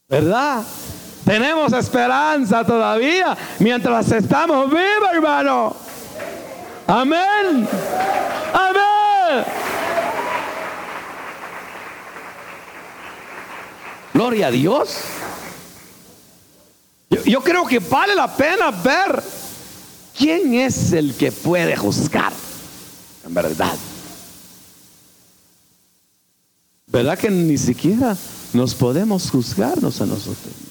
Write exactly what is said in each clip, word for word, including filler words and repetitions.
¿verdad? Tenemos esperanza todavía mientras estamos vivos, hermano. Amén. Amén. Gloria a Dios. Yo, yo creo que vale la pena ver quién es el que puede juzgar, en verdad. ¿Verdad que ni siquiera nos podemos juzgarnos a nosotros mismos?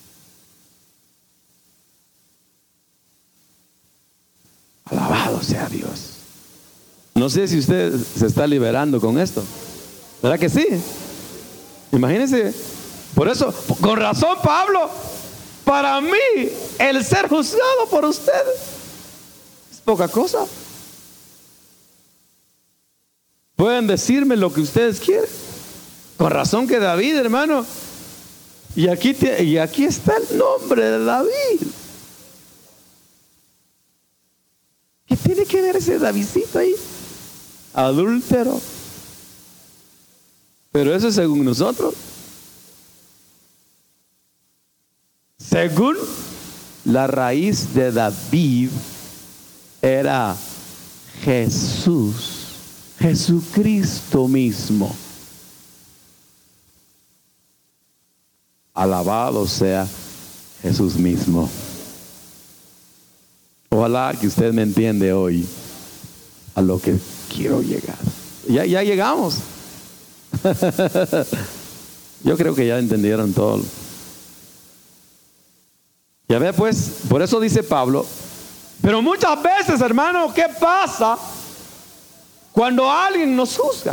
Alabado sea Dios. No sé si usted se está liberando con esto. ¿Verdad que sí? Imagínense. Por eso, con razón Pablo, para mí el ser juzgado por ustedes es poca cosa. Pueden decirme lo que ustedes quieren. Con razón que David, hermano, y aquí, te, y aquí está el nombre de David. ¿Qué tiene que ver ese Davidcito ahí? Adúltero. Pero eso es según nosotros. Según la raíz de David era Jesús, Jesucristo mismo. Alabado sea Jesús mismo. Ojalá que usted me entiende hoy a lo que quiero llegar. Ya, ya llegamos. Yo creo que ya entendieron todo. Ya ve pues, por eso dice Pablo, pero muchas veces, hermano, ¿qué pasa cuando alguien nos juzga?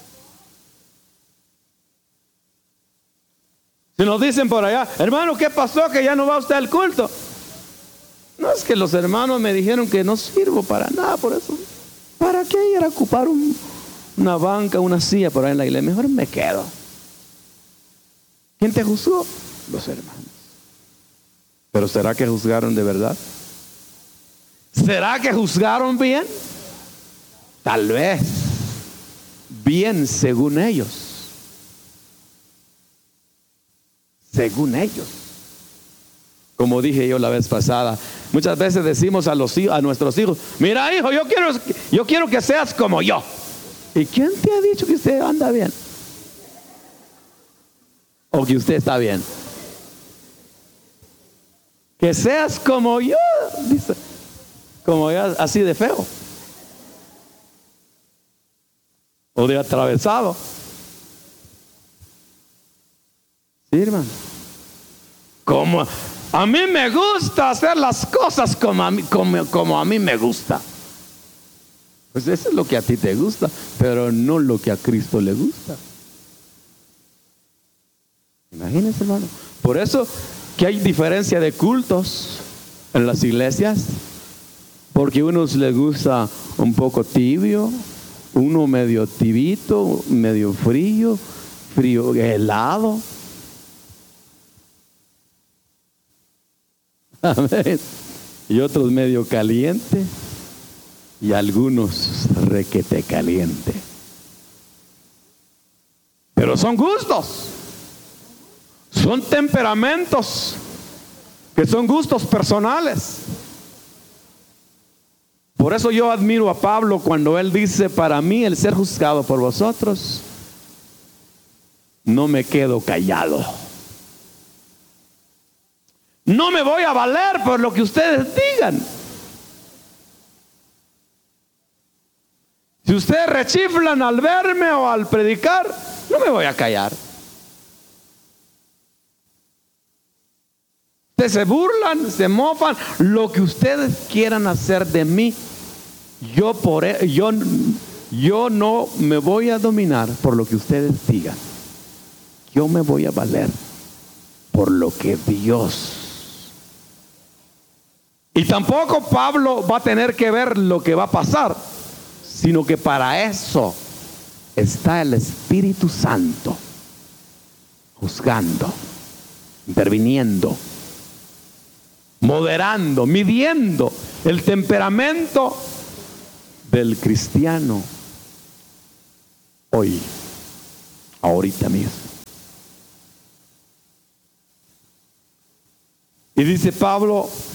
Si nos dicen por allá, hermano, ¿qué pasó que ya no va usted al culto? No, es que los hermanos me dijeron que no sirvo para nada, por eso. ¿Para qué ir a ocupar un, una banca, una silla por ahí en la iglesia? Mejor me quedo. ¿Quién te juzgó? Los hermanos. ¿Pero será que juzgaron de verdad? ¿Será que juzgaron bien? Tal vez. Bien según ellos. Según ellos. Como dije yo la vez pasada, muchas veces decimos a, los, a nuestros hijos, mira hijo, yo quiero, yo quiero que seas como yo. ¿Y quién te ha dicho que usted anda bien? O que usted está bien. Que seas como yo, dice, como yo, así de feo. O de atravesado. Sí, hermano. Como a mí me gusta hacer las cosas como a mí, como, como a mí me gusta. Pues eso es lo que a ti te gusta, pero no lo que a Cristo le gusta. Imagínense, hermano. Por eso que hay diferencia de cultos en las iglesias, porque a unos les gusta un poco tibio, uno medio tibito, medio frío, frío helado. Amén. Y otros medio caliente y algunos requete caliente. Pero son gustos. Son temperamentos que son gustos personales. Por eso yo admiro a Pablo cuando él dice, para mí el ser juzgado por vosotros, no me quedo callado. No me voy a valer por lo que ustedes digan. Si ustedes rechiflan al verme o al predicar, no me voy a callar. Se burlan, se mofan, lo que ustedes quieran hacer de mí, yo por yo, yo no me voy a dominar por lo que ustedes digan. Yo me voy a valer por lo que Dios. Y tampoco Pablo va a tener que ver lo que va a pasar, sino que para eso está el Espíritu Santo juzgando, interviniendo, moderando, midiendo el temperamento del cristiano hoy, ahorita mismo. Y dice Pablo,